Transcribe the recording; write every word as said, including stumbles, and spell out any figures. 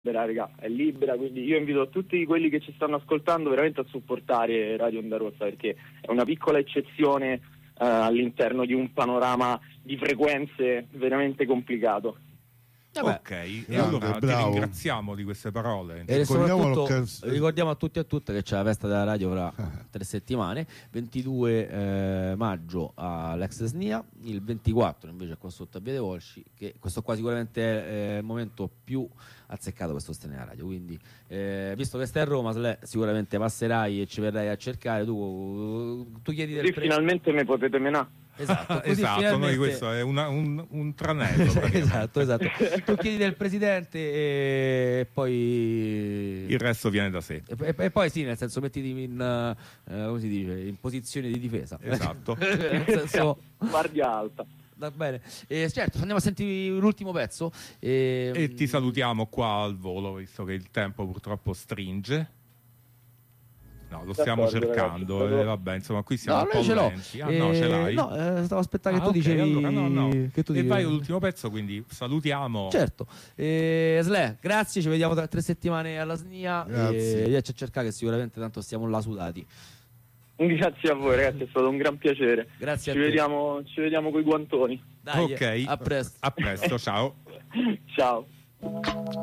Raga, è libera, quindi io invito tutti quelli che ci stanno ascoltando veramente a supportare Radio Onda Rossa, perché è una piccola eccezione uh, all'interno di un panorama di frequenze veramente complicato. Vabbè. Ok, e Grande, allora bravo. ti ringraziamo di queste parole. E Cogliamo soprattutto l'occasione. ricordiamo a tutti e a tutte che c'è la festa della radio fra tre settimane, ventidue eh, maggio all'ex S N I A, il ventiquattro invece qua sotto a Via dei Volsci, che questo qua sicuramente è il momento più azzeccato per sostenere la radio, quindi eh, visto che stai a Roma, Sle, sicuramente passerai e ci verrai a cercare, tu, tu chiedi del Sì, pre- finalmente mi potete menare. Esatto, così Esatto, finalmente... noi questo è una, un, un tranello. esatto, esatto. Tu chiedi del presidente e poi Il resto viene da sé. e, e- e poi sì, nel senso mettiti in eh, come si dice, in posizione di difesa. Esatto. Nel senso, Guardia alta. va bene. E certo, andiamo a sentire l'ultimo pezzo e, E ti salutiamo qua al volo, visto che il tempo purtroppo stringe. No, lo stiamo D'accordo, cercando, ragazzi. eh, vabbè, insomma, qui siamo No, un noi po' ce l'ho. lenti. Ah, no, ce Eh, l'hai? no, eh, stavo aspettando Ah, che tu ok, dicevi allora, no, no. che tu E dicevi- vai all'ultimo pezzo, quindi salutiamo. Certo. Eh, Sle, grazie, ci vediamo tra tre settimane alla S N I A Grazie. e riesci a cercare che sicuramente tanto stiamo là sudati. Grazie a voi ragazzi, è stato un gran piacere. Grazie Ci a te. vediamo, ci vediamo coi guantoni. Dai, Ok. a presto. A presto, ciao. Ciao.